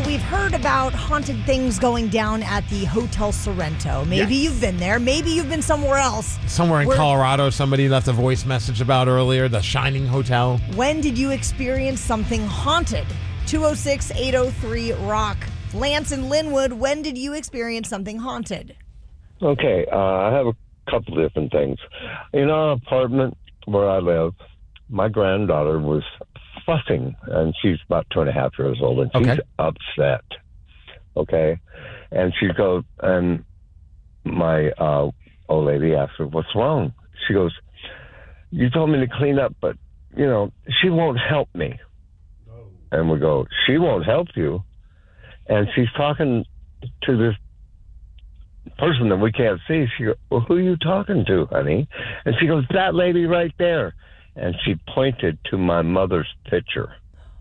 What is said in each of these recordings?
we've heard about haunted things going down at the Hotel Sorrento. Maybe Yes. you've been there. Maybe you've been somewhere else. Somewhere in Colorado, somebody left a voice message about earlier, the Shining Hotel. When did you experience something haunted? 206-803-ROCK. Lance in Linwood, when did you experience something haunted? Okay, I have a couple different things. In our apartment where I live, my granddaughter was fussing, and she's about 2.5 years old, and she's upset. Okay, and she goes, and my old lady asked her, "What's wrong?" She goes, "You told me to clean up, but she won't help me." And we go, "She won't help you?" And she's talking to this person that we can't see. She goes, "Well, who are you talking to, honey?" And she goes, "That lady right there." And she pointed to my mother's picture.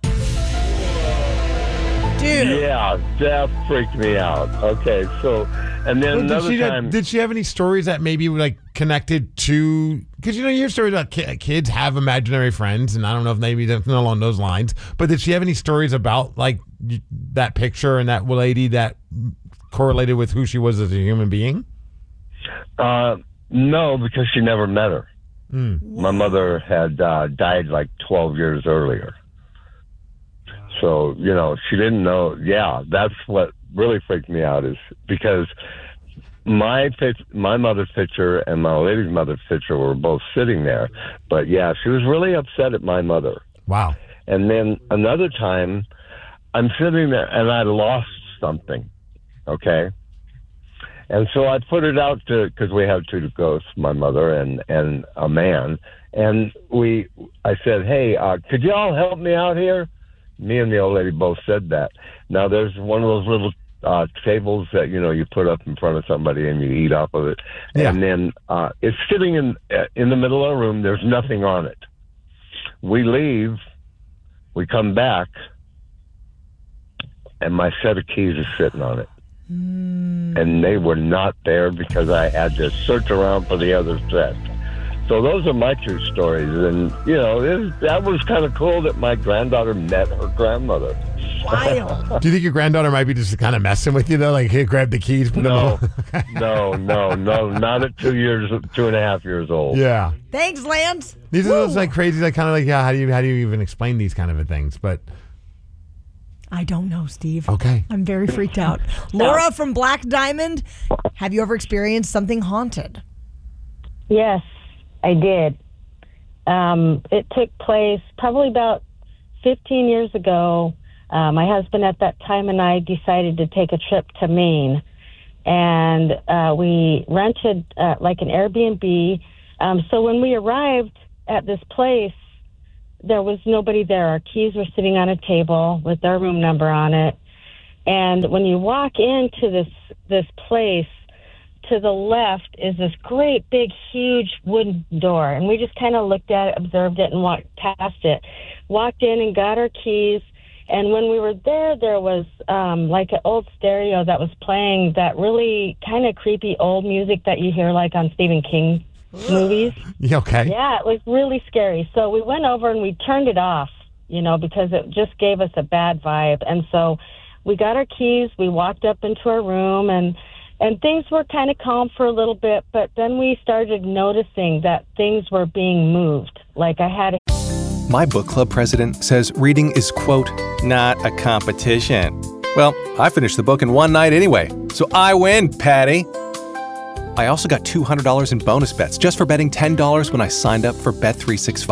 Dude. Yeah, that freaked me out. Okay, so, and then another time. Did she have any stories that maybe were connected to? Because you hear stories about kids have imaginary friends, and I don't know if maybe something along those lines. But did she have any stories about that picture and that lady that correlated with who she was as a human being? No, because she never met her. My mother had died 12 years earlier. So, she didn't know. Yeah, that's what really freaked me out, is because my mother's picture and my lady's mother's picture were both sitting there. But, yeah, she was really upset at my mother. Wow. And then another time, I'm sitting there, and I lost something, okay? And so I put it out because we have two ghosts, my mother and a man. And I said, "Hey, could you all help me out here?" Me and the old lady both said that. Now, there's one of those little tables that, you put up in front of somebody and you eat off of it. Yeah. And then it's sitting in the middle of the room. There's nothing on it. We leave. We come back. And my set of keys is sitting on it. And they were not there because I had to search around for the other set. So those are my two stories. And, that was kind of cool that my granddaughter met her grandmother. Wild. Do you think your granddaughter might be just kind of messing with you, though? Here, grab the keys. Put No, not at 2.5 years old. Yeah. Thanks, Lance. These are those crazy, how do you even explain these kind of things? But I don't know, Steve. Okay. I'm very freaked out. Laura from Black Diamond, have you ever experienced something haunted? Yes, I did. It took place probably about 15 years ago. My husband at that time and I decided to take a trip to Maine. And we rented an Airbnb. So when we arrived at this place, there was nobody there. Our keys were sitting on a table with our room number on it. And when you walk into this place, to the left is this great, big, huge wooden door. And we just kind of looked at it, observed it, and walked past it. Walked in and got our keys. And when we were there was an old stereo that was playing that really kind of creepy old music that you hear on Stephen King movies. Okay. Yeah, it was really scary. So we went over and we turned it off, because it just gave us a bad vibe. And so we got our keys, we walked up into our room, and things were kind of calm for a little bit, but then we started noticing that things were being moved. My book club president says reading is, quote, not a competition. Well, I finished the book in one night anyway, so I win, Patty. I also got $200 in bonus bets just for betting $10 when I signed up for Bet365.